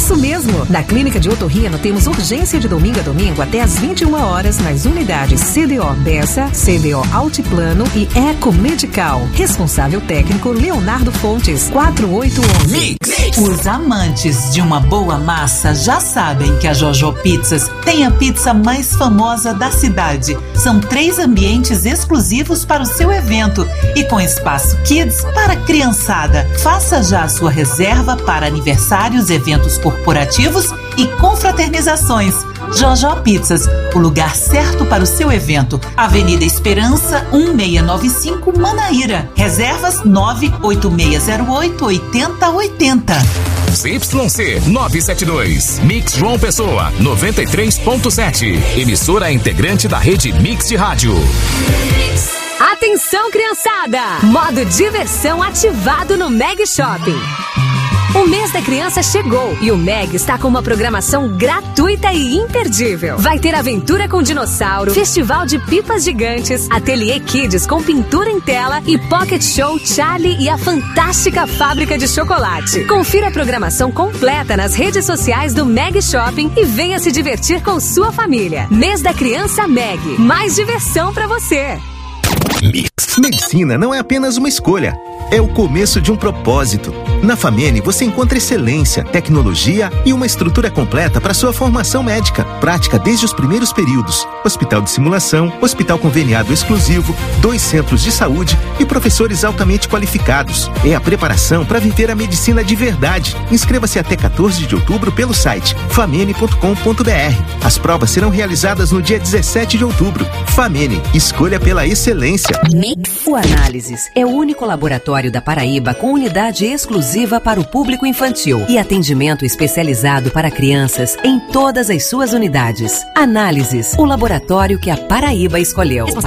Isso mesmo! Na Clínica de Otorrino temos urgência de domingo a domingo até às 21 horas nas unidades CDO Bessa, CDO Altiplano e Eco Medical. Responsável técnico Leonardo Fontes, 4811. Os amantes de uma boa massa já sabem que a Jojo Pizzas tem a pizza mais famosa da cidade. São 3 ambientes exclusivos para o seu evento e com espaço kids para criançada. Faça já a sua reserva para aniversários, eventos corporativos e confraternizações. Jojo Pizzas, o lugar certo para o seu evento. Avenida Esperança, 1695, Manaíra. Reservas 98608-8080. ZYC 972, Mix João Pessoa, 93.7. Emissora integrante da rede Mix de Rádio. Atenção, criançada! Modo diversão ativado no Meg Shopping. O mês da criança chegou e o Meg está com uma programação gratuita e imperdível. Vai ter aventura com dinossauro, festival de pipas gigantes, ateliê Kids com pintura em tela e Pocket Show Charlie e a fantástica fábrica de chocolate. Confira a programação completa nas redes sociais do Meg Shopping e venha se divertir com sua família. Mês da criança Meg. Mais diversão pra você. Mix. Medicina não é apenas uma escolha, é o começo de um propósito. Na Famene você encontra excelência, tecnologia e uma estrutura completa para sua formação médica. Prática desde os primeiros períodos. Hospital de simulação, hospital conveniado exclusivo, 2 centros de saúde e professores altamente qualificados. É a preparação para viver a medicina de verdade. Inscreva-se até 14 de outubro pelo site famene.com.br. As provas serão realizadas no dia 17 de outubro. Famene, escolha pela excelência. O Análises é o único laboratório da Paraíba com unidade exclusiva para o público infantil e atendimento especializado para crianças em todas as suas unidades. Análises, o laboratório que a Paraíba escolheu.